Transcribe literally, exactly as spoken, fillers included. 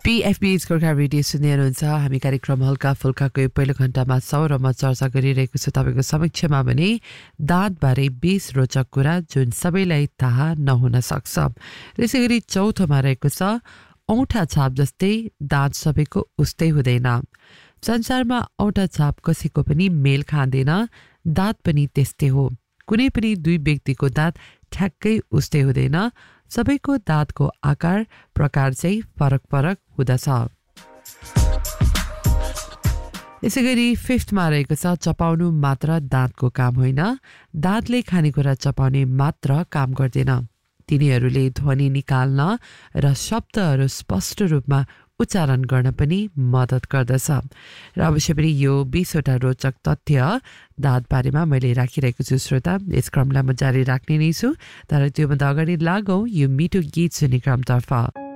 पीएफबी Gorkha radio सुन्दै हुनुहुन्छ। हामी कार्यक्रम हल्का फुल्काको यो पहिलो घण्टामा छौँ र म चर्चा गरिरहेको छु तपाईँको समक्षमा भने दाँतबारे बीस रोचक कुरा जुन सबैलाई थाहा नहुन सक्छ। त्यसै गरी चौथोमा रहेको छ औँठा छाप जस्तै दाँत सबैको उस्तै हुँदैन। संसारमा औँठा छाप कसैको पनि मेल खाँदैन, दाँत पनि त्यस्तै हो। कुनै पनि दुई व्यक्तिको दाँत ठ्याक्कै उस्तै हुँदैन, सबैको दाँतको आकार प्रकार चाहिँ फरक फरक हुँदछ। यसै गरी फिफ्थमा रहेको छ चपाउनु मात्र दाँतको काम होइन, दाँतले खानेकुरा चपाउने मात्र काम गर्दैन, तिनीहरूले ध्वनि निकाल्न र शब्दहरू स्पष्ट रूपमा उच्चारण गर्न पनि मद्दत गर्दछ। र अवश्य पनि यो बीसवटा रोचक तथ्य दाँत बारेमा मैले राखिरहेको छु श्रोता। यस क्रमलाई म जारी राख्ने नै छु, तर त्योभन्दा अगाडि लागौँ यो मिठो गीत सुन्ने क्रमतर्फ।